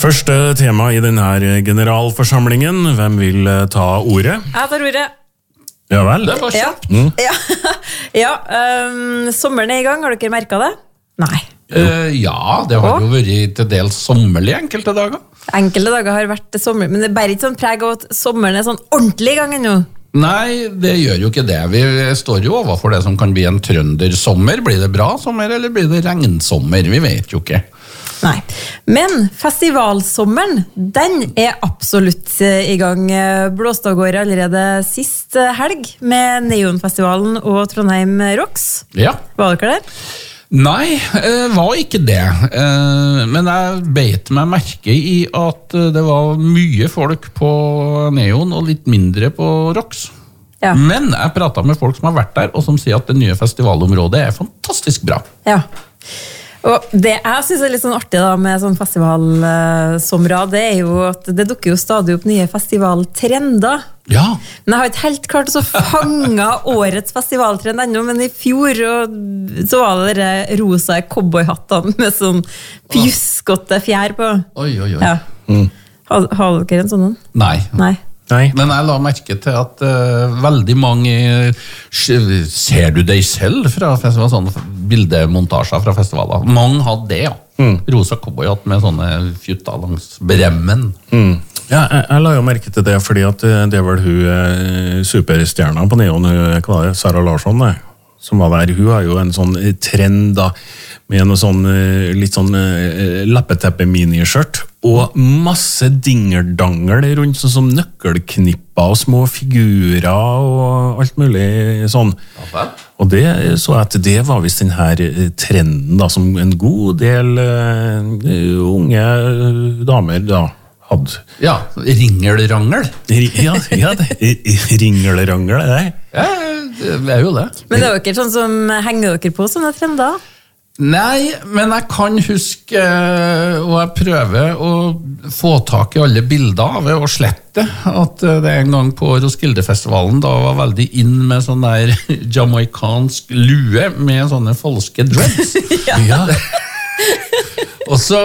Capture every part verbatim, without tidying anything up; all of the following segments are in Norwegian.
Første tema i denne generalforsamlingen. Hvem vil ta ordet? Jeg tar ordet. Ja vel? Det var kjapt. Ja, ja. ja um, sommeren er i gang, har dere merket det? Nei. Uh, ja, det har jo vært til dels sommerlig enkelte dager. Enkelte dager har vært sommer, men det er bare ikke sånn preg av at sommeren er sånn ordentlig i gang ennå. Nei, det gjør jo ikke det. Vi står jo overfor det som kan bli en trøndersommer. Blir det bra sommer, eller blir det regnsommer? Vi vet jo ikke. Nei, men festivalsommeren, den er absolutt i gang. Blåste av gårde allerede sist helg med Neonfestivalen og Trondheim Rocks. Ja. Var dere der? Nei, var ikke det. Men jeg beit meg merke i at det var mye folk på Neon og litt mindre på Rocks. Ja. Men jeg pratet med folk som har vært der, og som sier at det nye festivalområdet er fantastisk bra. Ja. Og det jeg synes er litt sånn artig da med sånn festivalsomra, det er jo at det dukker jo stadig opp nye festivaltrender. Ja. Men jeg har ikke helt klart å fange årets festivaltrend ennå, men i fjor og, så var det de rosa cowboyhattene med sånn pjuskotte fjær på. Oi, oi, oi. Ja. Mm. Har, har dere en sånn? Nei. Nei. Nei. Men jeg la merke til at uh, veldig mange ser du deg selv fra festival, sånne bildemontasjer fra festivaler. Mange hadde det, ja. Mm. Rosa cowboyhatt med sånne fjutta langs bremmen. Mm. Ja, jeg, jeg la jo merke til det, fordi at det er vel hun superstjerna på Neon, hva er det, Sarah Larsson, det, som var der. Hun har jo en sånn trend da, med noe sånn litt sånn lappeteppe-miniskjørt, og masse dingerdangel rundt, sånn som nøkkelknipper og små figurer og alt mulig sånn. Ja, og det så at det var visst den her trenden da, som en god del uh, unge damer da hadde. Ja, ringelrangel. Ja, ja det, ringelrangel, det. Ja, det er jo det. Men det er jo ikke sånn som henger dere på sånne trender? Nei, men jeg kan huske, og jeg prøver å få tak i alle bilder ved å slette, at det en gang på Roskildefestivalen da var veldig inn med sånn der jamaikansk lue med sånne falske dreads. Ja. Ja. Og så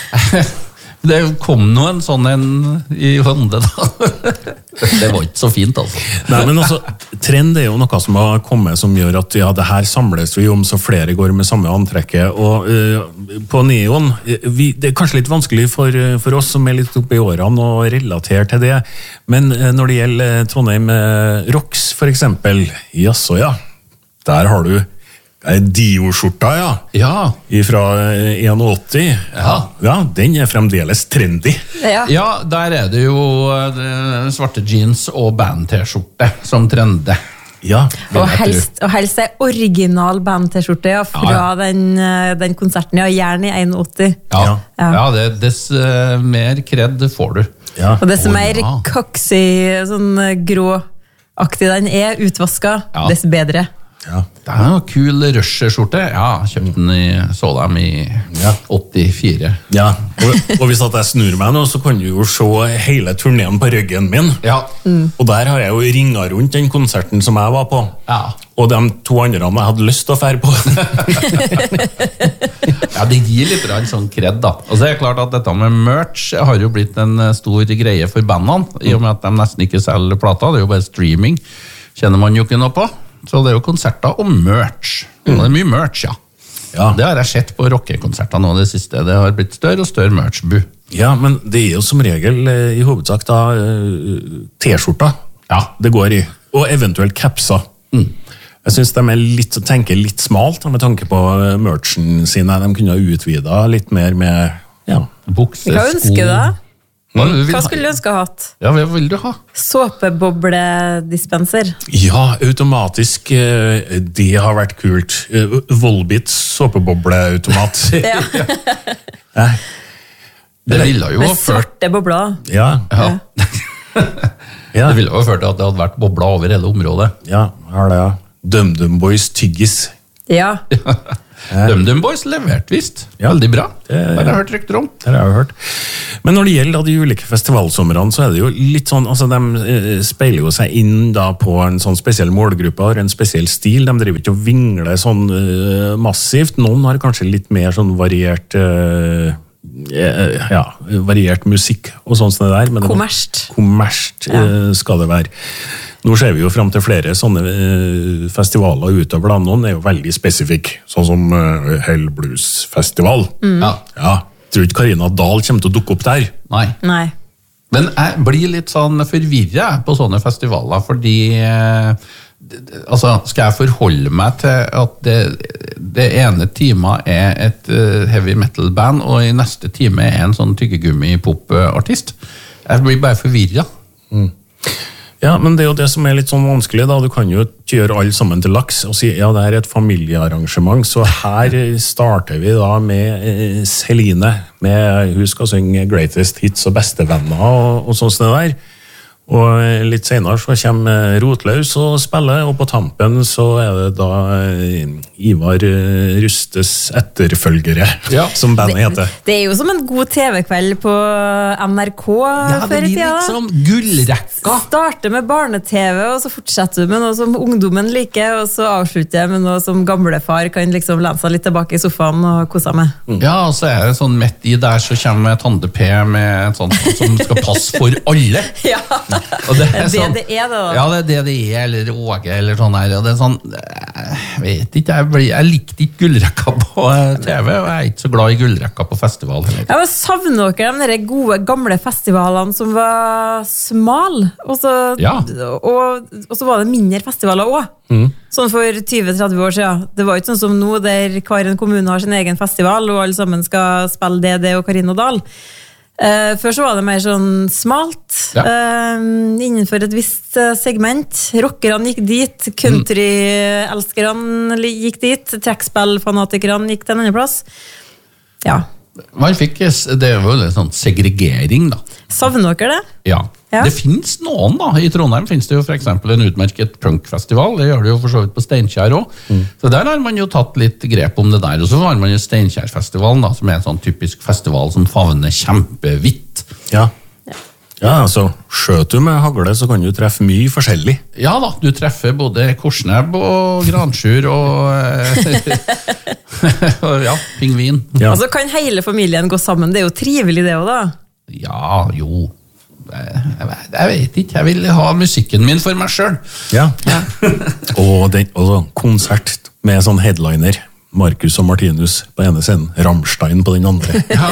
det kom nå en sånn en i hånde da. Det var ikke så fint altså. Nei, men altså, trend er jo noe som har kommet som gjør at ja, det her samles vi om så flere går med samme antrekket, og uh, på Neon, vi, det er kanskje litt vanskelig for, for oss som er litt oppe i årene å relatere til det, men uh, når det gjelder Trondheim uh, Rocks for eksempel, jaså ja, der har du Dio-skjorta, ja. Ja. Fra åtti. Ja. Ja, den er fremdeles trendy. Ja. Ja, der er det jo det, svarte jeans og band-t-skjorte som trender. Ja. Og helst, og helst er original band-t-skjorte ja, fra Ja, ja. Den, den konserten, ja, gjerne i åtti. Ja, Ja. ja det, dess uh, mer kred får du. Ja. Og dess Å, mer ja. coxy, sånn grå-aktig den er, utvaska, Ja. dess bedre. Ja. Det er en kul Rusher-skjorte. Ja, kjøpte den i, så dem i Ja. åttifire. Ja, og, og hvis at jeg snur meg nå, så kan du jo se hele turneen på ryggen min. Ja. Mm. Og der har jeg jo ringet rundt den konserten som jeg var på. Ja. Og de to andre jeg hadde lyst til å fære på. Ja, det gir litt rann sånn kred da. Og så er det klart at dette med merch har jo blitt en stor greie for bandene, i og med at de nesten ikke selger plata, det er jo bare streaming. Kjenner man jo ikke noe på. Så det er jo konserter og merch. Og det er mye merch, ja. Ja. Det har jeg sett på rockekonserter nå det siste. Det har blitt større og større merch-bu. Ja, men det er jo som regel eh, i hovedsak da eh, T-skjorta. Ja. Det går i. Og eventuelt capser. Mm. Jeg synes de er litt, tenker litt smalt med tanke på eh, merchen sine. De kunne ha utvidet litt mer med, ja. Bukse, Hva ønsker du da? Hva, du vil Hva ha? skulle du ønske å ha hatt? Ja, hva vil du ha? Såpebobledispenser. Ja, automatisk, eh, det har vært kult. Eh, Volbit såpebobleautomat. Ja. Eh, Det ville jo Med ha ført svarte bobler. Ja, ja. ja, Det ville jo ha ført til at det hadde vært bobler over hele området. ja, har det, ja. DumDum Boys tyggis. Ja. DumDum Boys levert visst. Ja. Veldig bra. Det- Det har jeg hørt rykter om. Det har jeg jo hørt. Men når det gjelder da de ulike festivalsommerne, så er det jo litt sånn, altså de eh, speiler jo seg inn da på en sånn spesiell målgruppe, har en spesiell stil, de driver ikke og vingler sånn eh, massivt. Noen har kanskje litt mer sånn variert eh, ja, variert musikk og sånn som det der. Men det må- Kommerst. Kommerst eh, skal det være. Nå ser vi jo frem til flere sånne eh, festivaler utover da. Noen er jo veldig spesifikk, sånn som eh, Hell Blues Festival. Ja. Ja, tror ikke Karina Dahl kommer til å dukke opp der. Nei. Nei. Men jeg blir litt sånn forvirret på sånne festivaler, fordi eh, d- d- altså, skal jeg forholde meg til at det, det ene timen er et eh, heavy metal band, og i neste time er en sånn tyggegummi-pop-artist? Jeg blir bare forvirret. Ja, men det er jo det som er litt sånn vanskelig da. Du kan jo ikke gjøre alle sammen til laks og si, ja, det er et familiearrangement, så her starter vi da med eh, Celine, med, hun skal synge Greatest Hits og Bestevenner og, og sånn som det der. Og eh, litt senere så kommer eh, Rotlaus og spiller, og på tampen så er det da eh, Ivar eh, Rustes etterfølgere, Ja. som bandet heter. Det er jo som en god T V-kveld på N R K Ja, det før i blir tida. litt da. som gullrekka. Starte med barne-T V, og så fortsetter du med noe som ungdommen liker, og så avslutter jeg med noe som gamlefar kan liksom lene seg litt tilbake i sofaen og kose seg med. Ja, og så er det sånn midt i der så kommer Tande P med et sånt som skal passe for alle. Ja, Og det er det sånn, det er det da. Ja, det er det det er, eller Åge, eller sånn her. Og det er sånn, jeg vet ikke, jeg, blir, jeg likte ikke gullrekka på eh, T V, og jeg er ikke så glad i gullrekka på festival heller. Ja, men savner dere de der gode, gamle festivalene som var smal? Og så, Ja. og, og så var det mindre festivaler også. Sånn for tjue til tretti år siden. Det var jo ikke sånn som nå, der hver en kommune har sin egen festival, og alle sammen skal spille D D og Karina Dahl. Uh, før så var det mer sånn smalt, Ja. uh, innenfor et visst uh, segment. Rockerne gikk dit, country-elskerne li- gikk dit, trekkspillfanatikerne gikk til en annen plass. Ja. Man fikk, det er jo litt sånn segregering da. Savner dere det? Ja. Ja. Det finnes noen da, i Trondheim finnes det jo for eksempel en utmerket punkfestival, det gjør det jo for så vidt på Steinkjer også. Så der har man jo tatt litt grep om det der, og så har man jo Steinkjerfestivalen da, som er en sånn typisk festival som favner kjempevidt. Ja. Ja, altså, skjøt du med hagle, så kan du treffe mye forskjellig. Ja da, du treffer både korsnebb og gransjur og, eh, og ja, pingvin. Ja. Altså kan hele familien gå sammen, det er jo trivelig det også da. Ja, jo. Jeg, jeg, jeg vet ikke, jeg vil ha musikken min for meg selv. Ja. og, den, og så konsert med sånn headliner. Marcus og Martinus på ene scenen, Rammstein på den andre. Ja.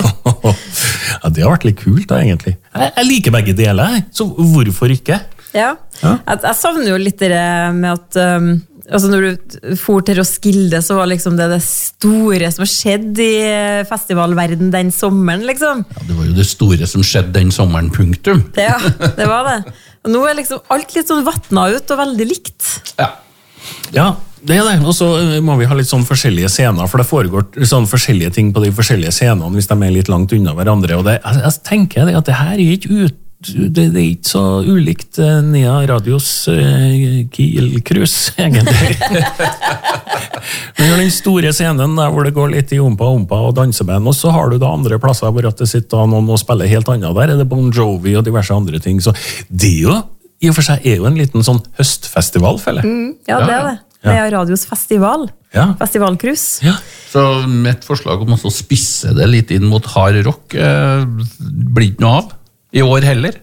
ja, det har vært litt kult da, egentlig. Jeg, jeg liker begge deler, jeg. Så hvorfor ikke? Ja, Ja. Jeg, jeg savner jo litt det med at um, altså når du for til Roskilde, så var liksom det det store som skjedde i festivalverden den sommeren, liksom. Ja, det var jo det store som skjedde den sommeren, punktum. Det, ja, det var det. Og nå er liksom alt litt sånn vattnet ut og veldig likt. Ja. Ja, det er det. Og så må vi ha litt sånn forskjellige scener, for det foregår sånn forskjellige ting på de forskjellige scenene hvis de er litt langt unna hverandre. Og det, jeg, jeg tenker det at det her er ikke ut Det, det er ikke så ulikt uh, Nea Radios uh, Kiel Cruise, egentlig. Men har den store scenen der hvor det går litt i ompa-ompa og danseband, og så har du da andre plasser hvor at det sitter noen og spiller helt annet. Der er det Bon Jovi og diverse andre ting. Så det jo, i og for seg er jo en liten sånn høstfestival, føler jeg. Mm, ja, det er det. Ja. Det er Radios festival. Ja. Festivalcruise. Ja. Så mitt forslag om å spisse det litt inn mot hard rock eh, blir ikke noe av. I år heller.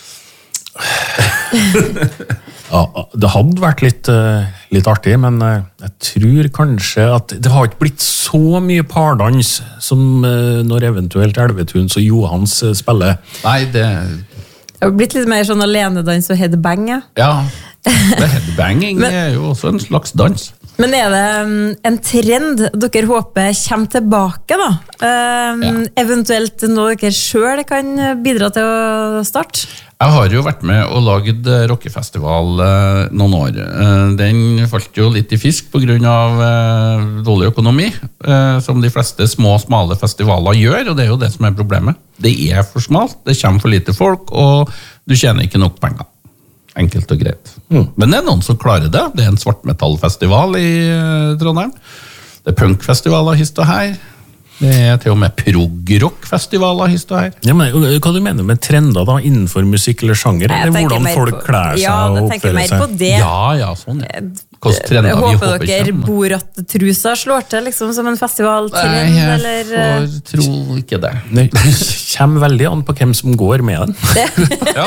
Ja, det hadde vært litt, eh, litt artig, men eh, jeg tror kanskje at det har ikke blitt så mye pardans som eh, når eventuelt Elvetuns og Johans eh, spiller. Nei, det Det har blitt litt mer sånn alenedans og headbang, ja. Ja, det headbanging Men- er jo også en slags dans. Men er det um, en trend dere håper kommer tilbake, da? Um, Ja. Eventuelt noe dere selv kan bidra til å starte? Jeg har jo vært med og laget eh, rockefestival eh, noen år. Eh, den falt jo litt i fisk på grunn av eh, dårlig økonomi, eh, som de fleste små, smale festivaler gjør, og det er jo det som er problemet. Det er for smalt, det kommer for lite folk, og du tjener ikke nok penger. Enkelt og greit. Men det er noen som klarer det. Det er en svartmetallfestival i eh, Trondheim. Det er punkfestivaler hist og her. Det er til og med prog-rock-festivaler hist og her. Ja, men, eh, hva du mener med trender da, innenfor musikk eller sjanger? Nei, jeg Eller tenker hvordan mer folk på- klær seg ja, og jeg tenker oppfører mer seg? på det. Ja, ja, sånn, ja. Hvordan trender vi Håper håper dere kommer. Borat-trusa slår til liksom, som en festivaltrend, Nei, jeg eller eh, får tro ikke det. Det kommer veldig an på hvem som går med den. Ja,